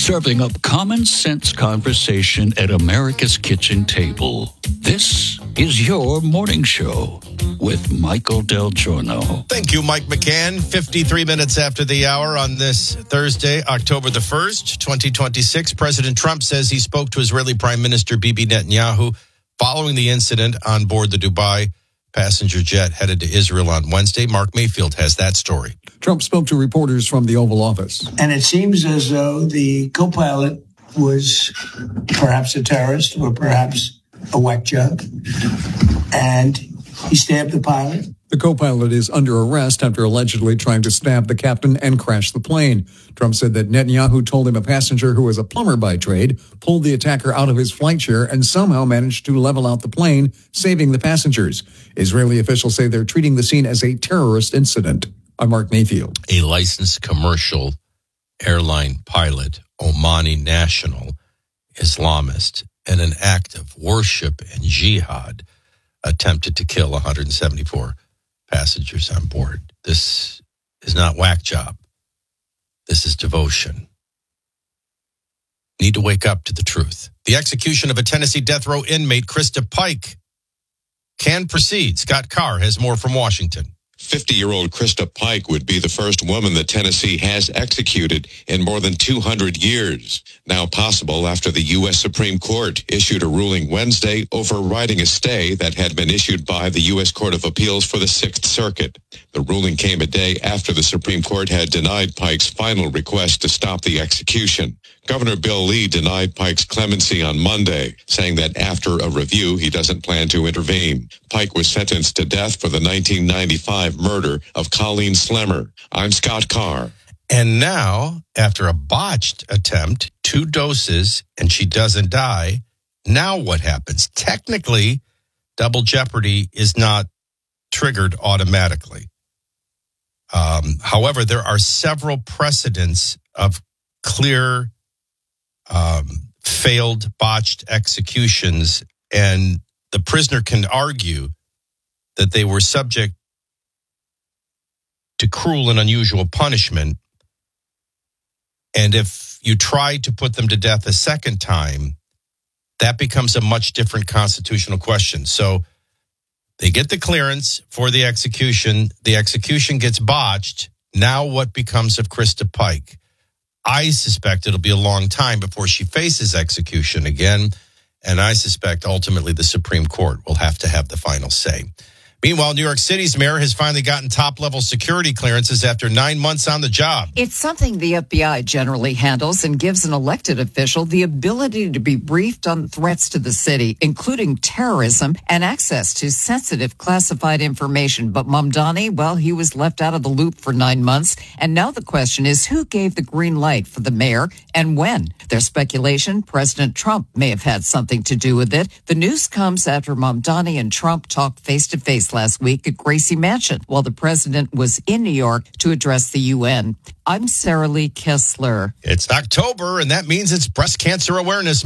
serving up common sense conversation at America's kitchen table. This is your morning show with Michael Del Giorno. Thank you, Mike McCann. 53 minutes after the hour on this Thursday, October the 1st, 2026. President Trump says he spoke to Israeli Prime Minister Bibi Netanyahu following the incident on board the Dubai passenger jet headed to Israel on Wednesday. Mark Mayfield has that story. Trump spoke to reporters from the Oval Office. And it seems as though the co-pilot was perhaps a terrorist or perhaps a whack job. And he stabbed the pilot. The co-pilot is under arrest after allegedly trying to stab the captain and crash the plane. Trump said that Netanyahu told him a passenger who was a plumber by trade pulled the attacker out of his flight chair and somehow managed to level out the plane, saving the passengers. Israeli officials say they're treating the scene as a terrorist incident. I'm Mark Mayfield. A licensed commercial airline pilot, Omani national, Islamist, in an act of worship and jihad, attempted to kill 174 passengers on board. This is not whack job. This is devotion. Need to wake up to the truth. The execution of a Tennessee death row inmate, Krista Pike, can proceed. Scott Carr has more from Washington. 50-year-old Krista Pike would be the first woman that Tennessee has executed in more than 200 years. Now possible after the U.S. Supreme Court issued a ruling Wednesday overriding a stay that had been issued by the U.S. Court of Appeals for the Sixth Circuit. The ruling came a day after the Supreme Court had denied Pike's final request to stop the execution. Governor Bill Lee denied Pike's clemency on Monday, saying that after a review, he doesn't plan to intervene. Pike was sentenced to death for the 1995 murder of Colleen Slemmer. I'm Scott Carr. And now, after a botched attempt, 2 doses, and she doesn't die, now what happens? Technically, double jeopardy is not triggered automatically. However, there are several precedents of clear failed, botched executions, and the prisoner can argue that they were subject to cruel and unusual punishment. And if you try to put them to death a second time, that becomes a much different constitutional question. So they get the clearance for the execution gets botched. Now what becomes of Krista Pike? I suspect it'll be a long time before she faces execution again, and I suspect ultimately the Supreme Court will have to have the final say. Meanwhile, New York City's mayor has finally gotten top-level security clearances after 9 months on the job. It's something the FBI generally handles and gives an elected official the ability to be briefed on threats to the city, including terrorism and access to sensitive classified information. But Mamdani, well, he was left out of the loop for 9 months. And now the question is, who gave the green light for the mayor and when? There's speculation President Trump may have had something to do with it. The news comes after Mamdani and Trump talked face-to-face last week at Gracie Mansion while the president was in New York to address the UN. I'm Sarah Lee Kessler. It's October, and that means it's Breast Cancer Awareness